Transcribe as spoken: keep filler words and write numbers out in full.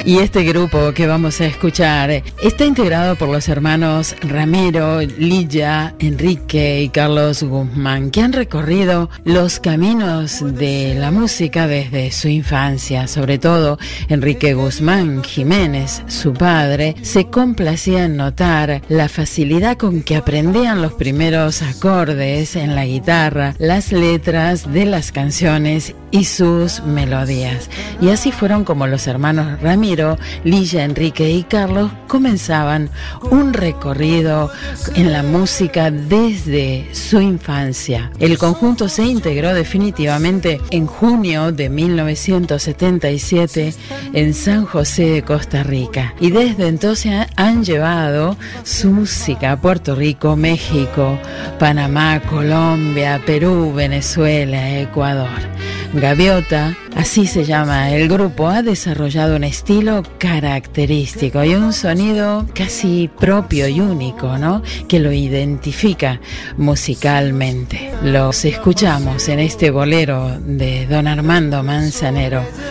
Y este grupo que vamos a escuchar está integrado por los hermanos Ramiro, Lilla, Enrique y Carlos Guzmán, que han recorrido los caminos de la música desde su infancia. Sobre todo, Enrique Guzmán Jiménez, su padre, se complacía en notar la facilidad con que aprendían los primeros acordes en la guitarra, las letras de las canciones y sus melodías. Y así fueron como los hermanos Ramiro, Lilla, Enrique y Carlos comenzaban un recorrido en la música desde su infancia. El conjunto se integró definitivamente en junio de mil novecientos setenta y siete en San José de Costa Rica, y desde entonces han llevado su música a Puerto Rico, México, Panamá, Colombia, Perú, Venezuela, Ecuador. Gaviota, así se llama el grupo, ha desarrollado un estilo característico y un sonido casi propio y único, ¿no?, que lo identifica musicalmente. Los escuchamos en este bolero de don Armando Manzanero,